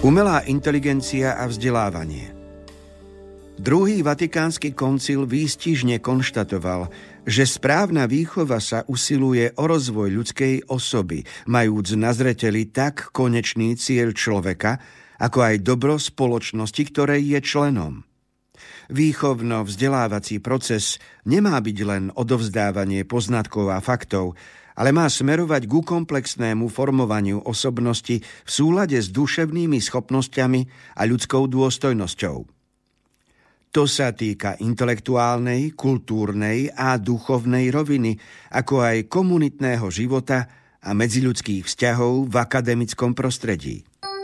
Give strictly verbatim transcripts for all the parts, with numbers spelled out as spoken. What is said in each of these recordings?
Umelá inteligencia a vzdelávanie. Druhý vatikánsky koncil výstižne konštatoval, že správna výchova sa usiluje o rozvoj ľudskej osoby, majúc na zreteli tak konečný cieľ človeka, ako aj dobro spoločnosti, ktorej je členom. Výchovno-vzdelávací proces nemá byť len odovzdávanie poznatkov a faktov, ale má smerovať ku komplexnému formovaniu osobnosti v súlade s duševnými schopnosťami a ľudskou dôstojnosťou. To sa týka intelektuálnej, kultúrnej a duchovnej roviny, ako aj komunitného života a medziľudských vzťahov v akademickom prostredí.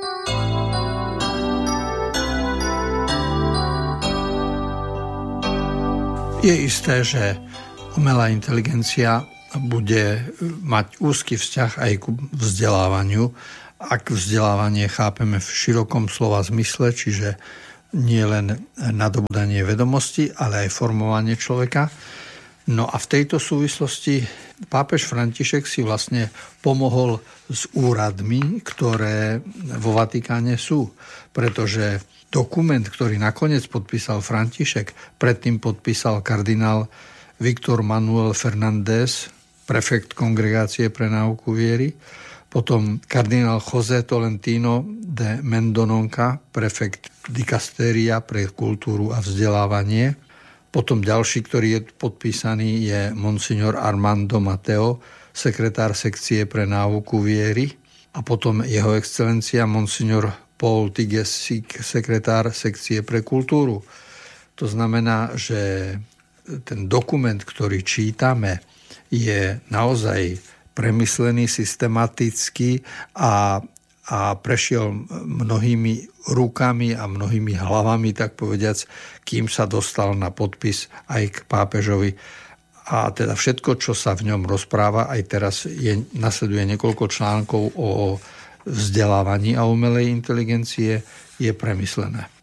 Je isté, že umelá inteligencia bude mať úzky vzťah aj ku vzdelávaniu, ak vzdelávanie chápeme v širokom slova zmysle, čiže nie len nadobudanie vedomosti, ale aj formovanie človeka. No a v tejto súvislosti pápež František si vlastne pomohol s úradmi, ktoré vo Vatikáne sú, pretože dokument, ktorý nakoniec podpísal František, predtým podpísal kardinál Víctor Manuel Fernández, prefekt Kongregácie pre náuku viery, potom kardinál José Tolentino de Mendononca, prefekt dikastéria pre kultúru a vzdelávanie. Potom ďalší, ktorý je podpísaný, je monsignor Armando Mateo, sekretár sekcie pre náuku viery. A potom jeho excelencia monsignor Paul Tigesík, sekretár sekcie pre kultúru. To znamená, že ten dokument, ktorý čítame, je naozaj premyslený, systematický a, a prešiel mnohými rukami a mnohými hlavami, tak povediac, kým sa dostal na podpis aj k pápežovi. A teda všetko, čo sa v ňom rozpráva, aj teraz je, nasleduje niekoľko článkov o vzdelávaní a umelej inteligencie, je premyslené.